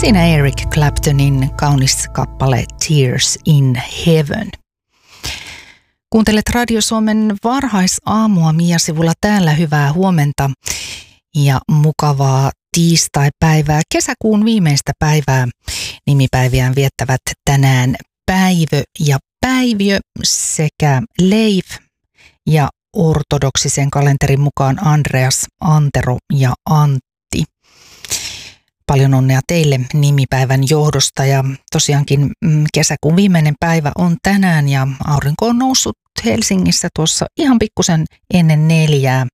Siinä Eric Claptonin kaunis kappale Tears in Heaven. Kuuntelet Radio Suomen varhaisaamua Mia-sivulla täällä. Hyvää huomenta ja mukavaa tiistaipäivää. Kesäkuun viimeistä päivää nimipäiviään viettävät tänään Päivö ja Päiviö sekä Leif ja ortodoksisen kalenterin mukaan Andreas, Antero ja Antti. Paljon onnea teille nimipäivän johdosta ja tosiaankin kesäkuun viimeinen päivä on tänään ja aurinko on noussut Helsingissä tuossa ihan pikkusen ennen 4,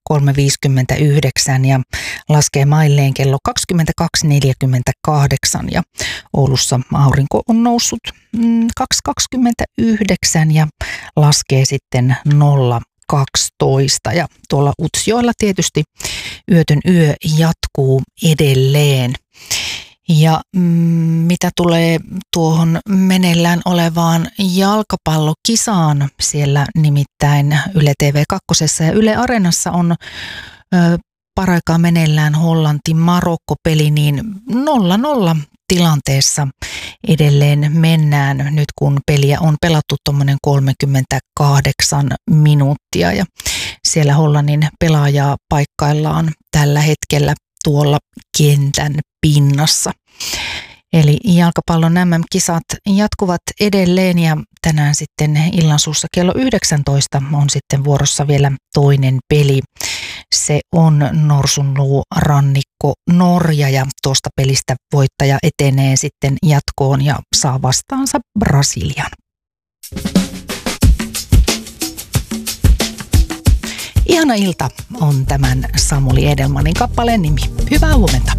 3.59 ja laskee mailleen kello 22.48 ja Oulussa aurinko on noussut 2.29 ja laskee sitten 0.12 ja tuolla Utsjoella tietysti yötön yö jatkuu edelleen. Ja mitä tulee tuohon meneillään olevaan jalkapallokisaan, siellä nimittäin Yle TV2 ja Yle Areenassa on paraikaa meneillään Hollanti-Marokko-peli, niin 0-0 tilanteessa edelleen mennään nyt kun peliä on pelattu tuommoinen 38 minuuttia ja siellä Hollannin pelaajaa paikkaillaan tällä hetkellä tuolla kentän pinnassa. Eli jalkapallon MM-kisat jatkuvat edelleen ja tänään sitten illansuussa kello 19 on sitten vuorossa vielä toinen peli. Se on Norsunluun rannikko Norja ja tuosta pelistä voittaja etenee sitten jatkoon ja saa vastaansa Brasilian. Ihana ilta on tämän Samuli Edelmanin kappaleen nimi. Hyvää huomenta.